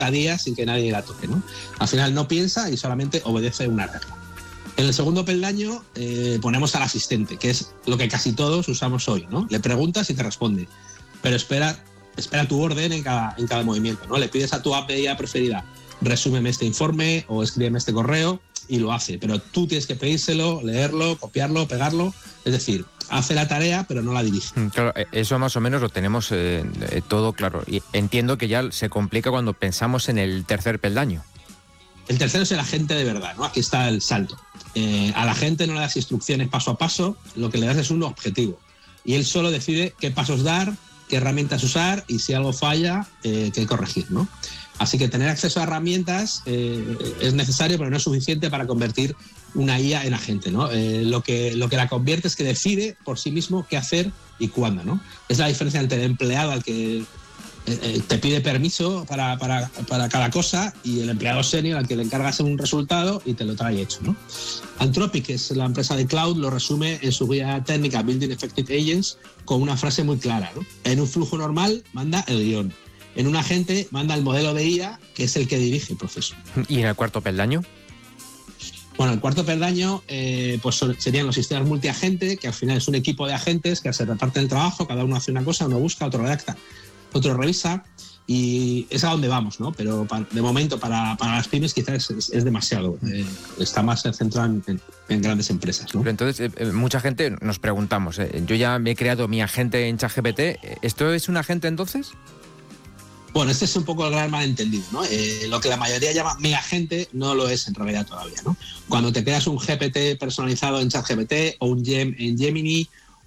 días sin que nadie la toque, ¿no? Al final no piensa y solamente obedece una regla. En el segundo peldaño ponemos al asistente, que es lo que casi todos usamos hoy, ¿no? Le preguntas y te responde, pero espera tu orden en cada movimiento, ¿no? Le pides a tu app de IA preferida, resúmeme este informe o escríbeme este correo, y lo hace, pero tú tienes que pedírselo, leerlo, copiarlo, pegarlo, es decir, hace la tarea pero no la dirige. Claro, eso más o menos lo tenemos todo claro, y entiendo que ya se complica cuando pensamos en el tercer peldaño. El tercero es el agente de verdad, ¿no? Aquí está el salto. A la gente no le das instrucciones paso a paso, lo que le das es un objetivo, y él solo decide qué pasos dar, qué herramientas usar y si algo falla, qué corregir, ¿no? Así que tener acceso a herramientas es necesario, pero no es suficiente para convertir una IA en agente, ¿no? Lo que la convierte es que decide por sí mismo qué hacer y cuándo, ¿no? Es la diferencia entre el empleado al que te pide permiso para cada cosa y el empleado senior al que le encargas un resultado y te lo trae hecho, ¿no? Anthropic, que es la empresa de cloud, lo resume en su guía técnica Building Effective Agents con una frase muy clara, ¿no? En un flujo normal manda el guión. En un agente manda el modelo de IA, que es el que dirige el proceso. ¿Y en el cuarto peldaño? Bueno, el cuarto peldaño pues serían los sistemas multiagente, que al final es un equipo de agentes que se reparten el trabajo, cada uno hace una cosa, uno busca, otro redacta, otro revisa, y es a donde vamos, ¿no? Pero de momento para las pymes quizás es demasiado. Está más centrado en grandes empresas, ¿no? Pero entonces, mucha gente nos preguntamos, yo ya me he creado mi agente en ChatGPT, ¿esto es un agente entonces? Bueno, este es un poco el gran malentendido, ¿no? Lo que la mayoría llama mi agente no lo es en realidad todavía, ¿no? Cuando te creas un GPT personalizado en ChatGPT o un Gem en Gemini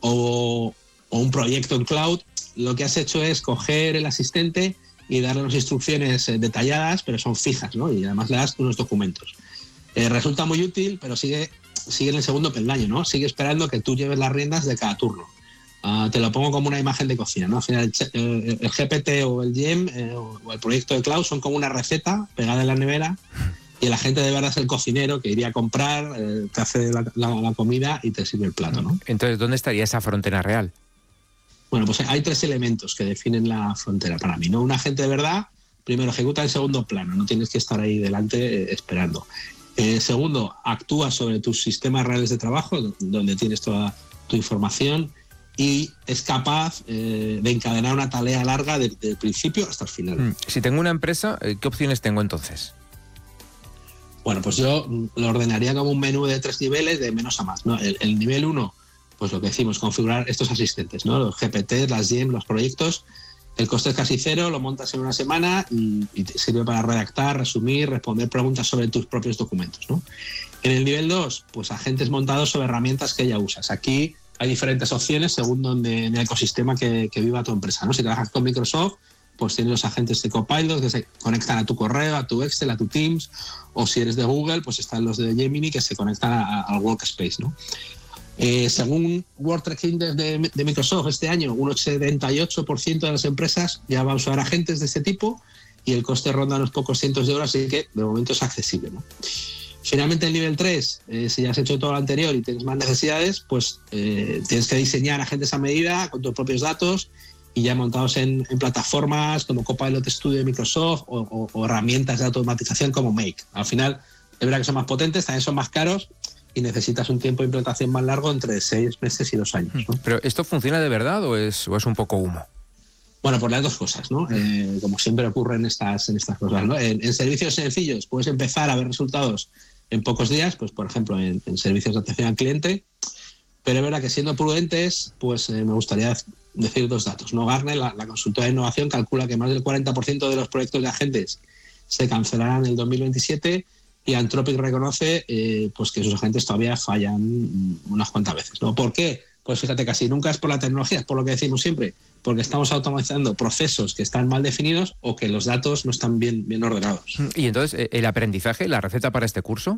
o un proyecto en Cloud, lo que has hecho es coger el asistente y darle unas instrucciones detalladas, pero son fijas, ¿no? Y además le das unos documentos. Resulta muy útil, pero sigue en el segundo peldaño, ¿no? Sigue esperando que tú lleves las riendas de cada turno. Te lo pongo como una imagen de cocina, ¿no? Al final el GPT o el Gem o el proyecto de Cloud son como una receta pegada en la nevera y el agente de verdad es el cocinero que iría a comprar, te hace la comida y te sirve el plato, ¿no? Entonces, ¿dónde estaría esa frontera real? Bueno, pues hay tres elementos que definen la frontera para mí, ¿no? Un agente de verdad, primero, ejecuta en segundo plano, no tienes que estar ahí delante esperando. Segundo, actúa sobre tus sistemas reales de trabajo, donde tienes toda tu información, y es capaz de encadenar una tarea larga desde el principio hasta el final. Si tengo una empresa, ¿qué opciones tengo entonces? Bueno, pues yo lo ordenaría como un menú de 3 niveles, de menos a más, ¿no? El nivel 1, pues lo que decimos, configurar estos asistentes, ¿no? Los GPT, las GEM, los proyectos. El coste es casi cero, lo montas en una semana y te sirve para redactar, resumir, responder preguntas sobre tus propios documentos, ¿no? En el nivel 2, pues agentes montados sobre herramientas que ya usas. Aquí hay diferentes opciones según en el ecosistema que viva tu empresa, ¿no? Si trabajas con Microsoft, pues tienes los agentes de Copilot que se conectan a tu correo, a tu Excel, a tu Teams, o si eres de Google, pues están los de Gemini que se conectan al Workspace, ¿no? Según World Trade Index de Microsoft este año, un 78% de las empresas ya va a usar agentes de este tipo y el coste ronda unos pocos cientos de euros, así que de momento es accesible, ¿no? Finalmente, el nivel 3, si ya has hecho todo lo anterior y tienes más necesidades, pues tienes que diseñar agentes a medida con tus propios datos y ya montados en plataformas como Copilot Studio de Microsoft o herramientas de automatización como Make. Al final, es verdad que son más potentes, también son más caros y necesitas un tiempo de implantación más largo, entre 6 meses y 2 años, ¿no? ¿Pero esto funciona de verdad o es un poco humo? Bueno, por las dos cosas, ¿no? Como siempre ocurre en estas cosas, ¿no? En servicios sencillos puedes empezar a ver resultados en pocos días, pues por ejemplo en servicios de atención al cliente, pero es verdad que siendo prudentes, pues me gustaría decir 2 datos, ¿no? Gartner, la consultora de innovación, calcula que más del 40% de los proyectos de agentes se cancelarán en el 2027 y Anthropic reconoce pues que sus agentes todavía fallan unas cuantas veces, ¿no? ¿Por qué? Pues fíjate, casi nunca es por la tecnología, es por lo que decimos siempre, porque estamos automatizando procesos que están mal definidos o que los datos no están bien ordenados. Y entonces, ¿el aprendizaje, la receta para este curso?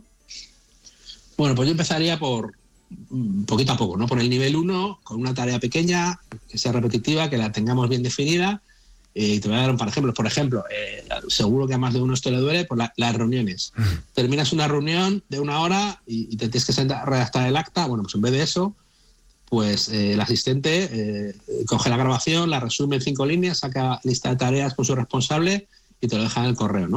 Bueno, pues yo empezaría por poquito a poco, ¿no? Por el nivel 1, con una tarea pequeña, que sea repetitiva, que la tengamos bien definida. Y te voy a dar un par de ejemplos. Por ejemplo, seguro que a más de uno esto le duele, por las reuniones. Terminas una reunión de 1 hora y te tienes que sentar a redactar el acta. Bueno, pues en vez de eso, pues el asistente coge la grabación, la resume en 5 líneas, saca lista de tareas con su responsable y te lo dejan en el correo, ¿no?